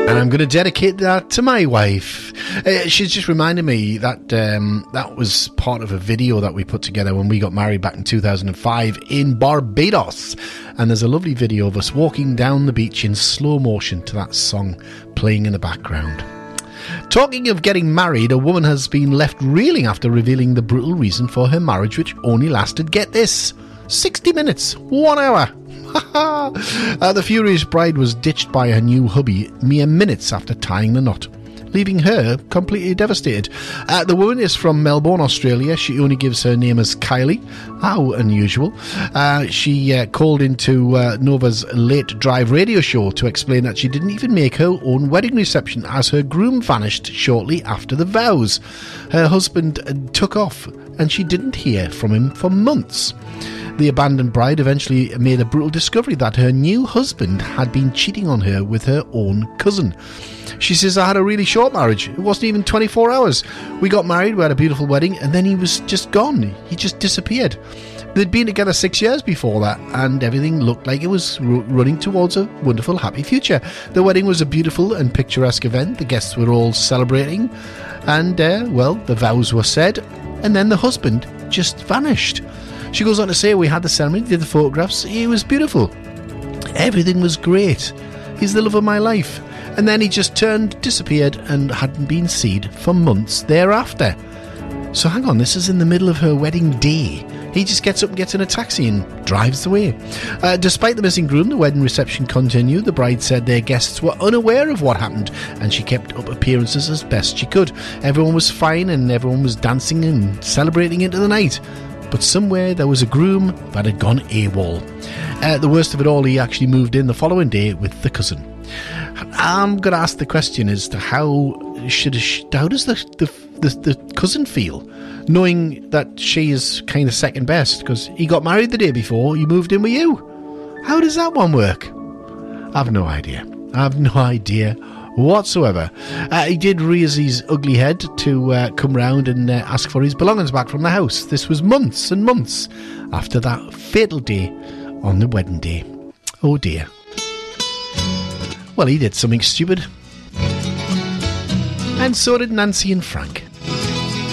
And I'm going to dedicate that to my wife. She's just reminded me that that was part of a video that we put together when we got married back in 2005 in Barbados. And there's a lovely video of us walking down the beach in slow motion to that song playing in the background. Talking of getting married, a woman has been left reeling after revealing the brutal reason for her marriage, which only lasted, get this, 60 minutes, 1 hour. The furious bride was ditched by her new hubby mere minutes after tying the knot, leaving her completely devastated. The woman is from Melbourne, Australia. She only gives her name as Kylie. How unusual. She called into Nova's Late Drive radio show to explain that she didn't even make her own wedding reception as her groom vanished shortly after the vows. Her husband took off and she didn't hear from him for months. The abandoned bride eventually made a brutal discovery that her new husband had been cheating on her with her own cousin. She says, I had a really short marriage. It wasn't even 24 hours. We got married, we had a beautiful wedding, and then he was just gone. He just disappeared. They'd been together 6 years before that, and everything looked like it was running towards a wonderful, happy future. The wedding was a beautiful and picturesque event. The guests were all celebrating, and, the vows were said, and then the husband just vanished. She goes on to say, we had the ceremony, did the photographs, he was beautiful. Everything was great. He's the love of my life. And then he just disappeared and hadn't been seen for months thereafter. So hang on, this is in the middle of her wedding day. He just gets up and gets in a taxi and drives away. Despite the missing groom, the wedding reception continued. The bride said their guests were unaware of what happened and she kept up appearances as best she could. Everyone was fine and everyone was dancing and celebrating into the night. But somewhere there was a groom that had gone AWOL. The worst of it all, he actually moved in the following day with the cousin. I'm going to ask the question as to how does the cousin feel, knowing that she is kind of second best, because he got married the day before, he moved in with you. How does that one work? I've no idea. Whatsoever. He did raise his ugly head to come round and ask for his belongings back from the house. This was months and months after that fatal day on the wedding day. Oh dear. Well, he did something stupid. And so did Nancy and Frank.